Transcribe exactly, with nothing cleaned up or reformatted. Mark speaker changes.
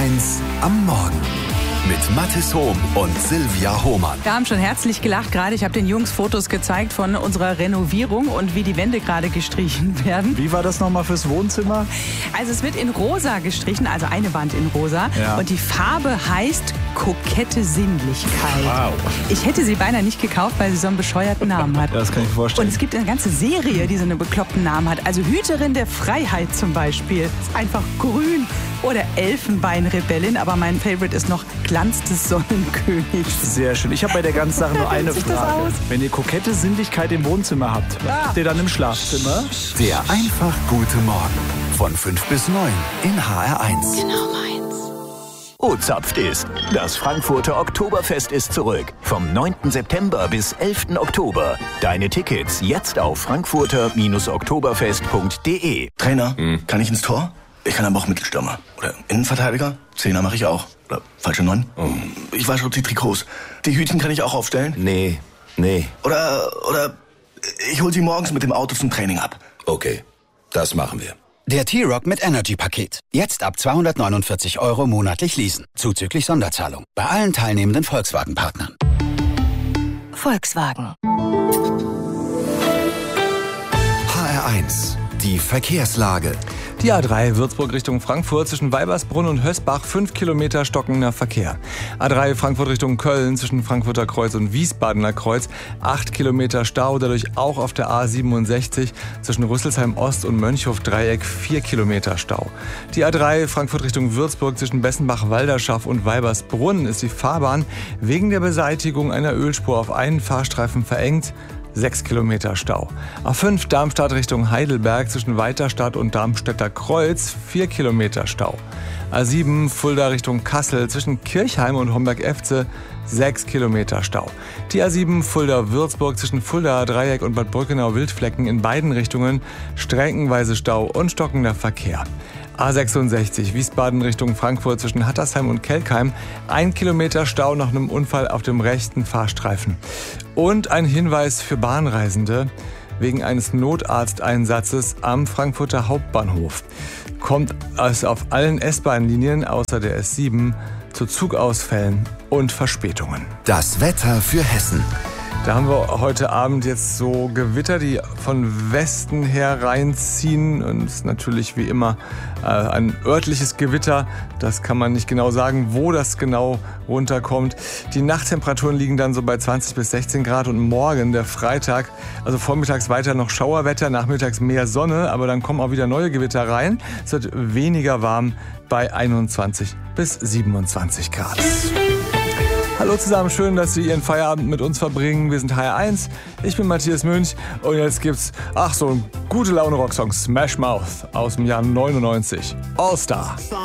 Speaker 1: eins am Morgen mit Mathis Hohm und Silvia Hohmann.
Speaker 2: Wir haben schon herzlich gelacht gerade. Ich habe den Jungs Fotos gezeigt von unserer Renovierung und wie die Wände gerade gestrichen werden.
Speaker 3: Wie war das nochmal fürs Wohnzimmer?
Speaker 2: Also es wird in rosa gestrichen, also eine Wand in rosa.
Speaker 3: Ja.
Speaker 2: Und die Farbe heißt kokette Sinnlichkeit.
Speaker 3: Wow.
Speaker 2: Ich hätte sie beinahe nicht gekauft, weil sie so einen bescheuerten Namen hat.
Speaker 3: Ja, das kann ich mir vorstellen.
Speaker 2: Und es gibt eine ganze Serie, die so einen bekloppten Namen hat. Also Hüterin der Freiheit zum Beispiel. Ist einfach grün. Oder Elfenbeinrebellin. Aber mein Favorite ist noch Glanz des Sonnenkönigs.
Speaker 3: Sehr schön. Ich habe bei der ganzen Sache nur eine
Speaker 2: Wie sieht das
Speaker 3: Frage.
Speaker 2: aus?
Speaker 3: Wenn ihr kokette Sinnlichkeit im Wohnzimmer habt, was
Speaker 2: Ja.
Speaker 3: habt ihr dann im Schlafzimmer?
Speaker 1: Der einfach gute Morgen von fünf bis neun in H R eins.
Speaker 2: Genau meins.
Speaker 4: O-Zapft ist. Das Frankfurter Oktoberfest ist zurück. Vom neunten September bis elften Oktober. Deine Tickets jetzt auf frankfurter oktoberfest punkt de.
Speaker 5: Trainer, kann ich ins Tor? Ich kann aber auch Mittelstürmer. Oder Innenverteidiger? Zehner mache ich auch. Oder falsche Neun? Ich wasche auch die Trikots. Die Hütchen kann ich auch aufstellen?
Speaker 6: Nee, nee.
Speaker 5: Oder, oder ich hol sie morgens mit dem Auto zum Training ab.
Speaker 6: Okay, das machen wir.
Speaker 7: Der T-Rock mit Energy-Paket. Jetzt ab zweihundertneunundvierzig Euro monatlich leasen. Zuzüglich Sonderzahlung. Bei allen teilnehmenden Volkswagen-Partnern.
Speaker 2: Volkswagen.
Speaker 1: H R eins. Die Verkehrslage.
Speaker 8: Die A drei Würzburg Richtung Frankfurt zwischen Weibersbrunn und Hösbach fünf Kilometer stockender Verkehr. A drei Frankfurt Richtung Köln zwischen Frankfurter Kreuz und Wiesbadener Kreuz acht Kilometer Stau, dadurch auch auf der A siebenundsechzig zwischen Rüsselsheim Ost und Mönchhof Dreieck vier Kilometer Stau. Die A drei Frankfurt Richtung Würzburg zwischen Bessenbach-Walderschaff und Weibersbrunn ist die Fahrbahn wegen der Beseitigung einer Ölspur auf einen Fahrstreifen verengt. sechs Kilometer Stau. A fünf Darmstadt Richtung Heidelberg zwischen Weiterstadt und Darmstädter Kreuz vier Kilometer Stau. A sieben Fulda Richtung Kassel zwischen Kirchheim und Homberg-Efze sechs Kilometer Stau. Die A sieben Fulda-Würzburg zwischen Fulda Dreieck und Bad Brückenau-Wildflecken in beiden Richtungen streckenweise Stau und stockender Verkehr. A sechsundsechzig Wiesbaden Richtung Frankfurt zwischen Hattersheim und Kelkheim ein Kilometer Stau nach einem Unfall auf dem rechten Fahrstreifen. Und ein Hinweis für Bahnreisende: Wegen eines Notarzteinsatzes am Frankfurter Hauptbahnhof kommt es auf allen S-Bahn-Linien außer der S sieben zu Zugausfällen und Verspätungen.
Speaker 1: Das Wetter für Hessen.
Speaker 8: Da haben wir heute Abend jetzt so Gewitter, die von Westen her reinziehen. Und es ist natürlich wie immer äh, ein örtliches Gewitter. Das kann man nicht genau sagen, wo das genau runterkommt. Die Nachttemperaturen liegen dann so bei zwanzig bis sechzehn Grad. Und morgen, der Freitag, also vormittags weiter noch Schauerwetter, nachmittags mehr Sonne. Aber dann kommen auch wieder neue Gewitter rein. Es wird weniger warm bei einundzwanzig bis siebenundzwanzig Grad. Hallo zusammen, schön, dass Sie Ihren Feierabend mit uns verbringen. Wir sind H R eins, ich bin Matthias Münch und jetzt gibt's, ach so, ein gute Laune Rocksong, Smash Mouth aus dem Jahr neunundneunzig. All Star.